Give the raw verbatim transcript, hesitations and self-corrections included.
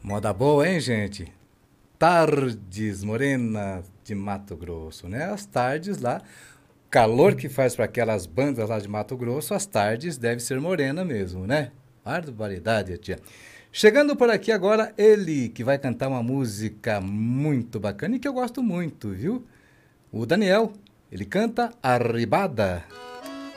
Moda boa, hein, gente? Tardes Morena de Mato Grosso, né? As tardes lá, calor que faz para aquelas bandas lá de Mato Grosso, as tardes deve ser morena mesmo, né? Barbaridade, tia. Chegando por aqui agora, ele que vai cantar uma música muito bacana e que eu gosto muito, viu? O Daniel, ele canta Arribada.